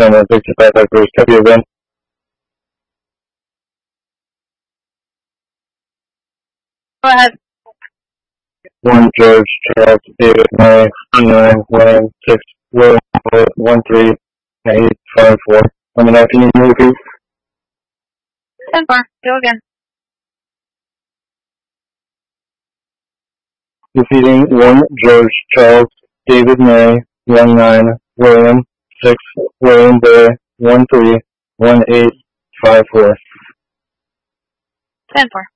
165 Bruce, copy again. Go ahead. 1 George Charles David Mary 9 William 6 William 13 854. Let me know if you need me to repeat. 10-4. Go again. Repeating 1 George Charles David Mary 19 William 6 William Bear 13 1854. 10-4.